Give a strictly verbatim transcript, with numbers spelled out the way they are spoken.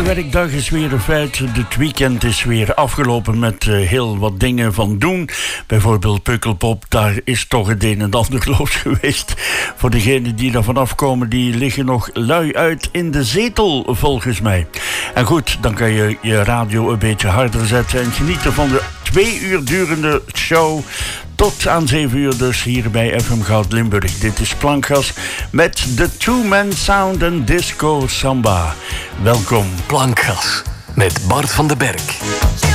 eerste werkdag is weer een feit. Het weekend is weer afgelopen met uh, heel wat dingen van doen. Bijvoorbeeld Pukkelpop, daar is toch het een en ander los geweest. Voor degenen die daar vanaf komen, die liggen nog lui uit in de zetel, volgens mij. En goed, dan kan je je radio een beetje harder zetten en genieten van de twee uur durende show. Tot aan zeven uur dus hier bij F M Goud Limburg. Dit is Plankgas met de Two-Man Sound en Disco Samba. Welkom. Plankgas met Bart van den Berg.